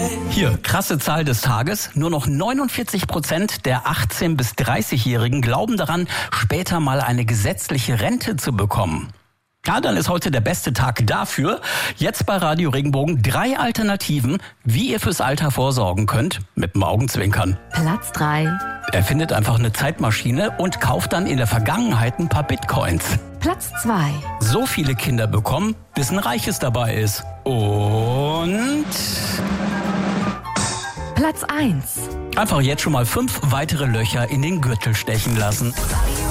Hier, krasse Zahl des Tages. Nur noch 49% der 18- bis 30-Jährigen glauben daran, später mal eine gesetzliche Rente zu bekommen. Ja, dann ist heute der beste Tag dafür. Jetzt bei Radio Regenbogen 3 Alternativen, wie ihr fürs Alter vorsorgen könnt, mit dem Augenzwinkern. Platz 3. Erfindet einfach eine Zeitmaschine und kauft dann in der Vergangenheit ein paar Bitcoins. Platz 2. So viele Kinder bekommen, bis ein Reiches dabei ist. Und Platz 1. einfach jetzt schon mal 5 weitere Löcher in den Gürtel stechen lassen.